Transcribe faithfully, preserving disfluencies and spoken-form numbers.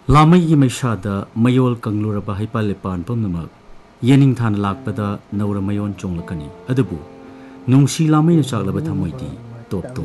ลาไม่ยิ่งไม่ชาดะไม่ยอลกังลูระบะให้ปาเลปานพมนมักยันิงทานลักปะดะนาวระไม่ยอนจงละกันีอดบุนุงชีลาไม่นจากละบะทำไม่ดีตบตุ